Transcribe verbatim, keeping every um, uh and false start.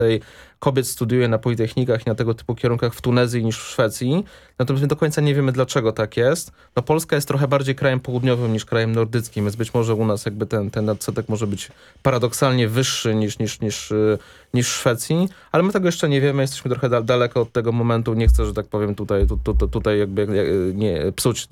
kobiet studiuje na politechnikach i na tego typu kierunkach w Tunezji niż w Szwecji. Natomiast my do końca nie wiemy, dlaczego tak jest. No Polska jest trochę bardziej krajem południowym niż krajem nordyckim, więc być może u nas jakby ten, ten odsetek może być paradoksalnie wyższy niż, niż, niż, niż w Szwecji, ale my tego jeszcze nie wiemy, jesteśmy trochę da- daleko od tego momentu. Nie chcę, że tak powiem, tutaj, tu, tu, tutaj jakby nie, psuć